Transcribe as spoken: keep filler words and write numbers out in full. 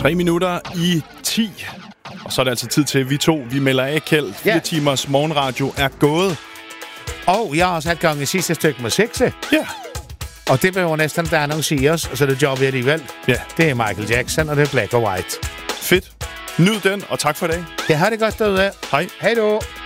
Tre minutter i ti. Og så er det altså tid til, at vi to, vi melder af, Kjeld. Fire Ja. timers morgenradio er gået. Og jeg har også sat gang i sidste stykke med sekse. Ja. Og det behøver næsten, der annonceres, og så er det job vi alligevel. Ja. Det er Michael Jackson, og det er Black or White. Fedt. Nyd den, og tak for i dag. Jeg har det godt derude. Hej. Hej då.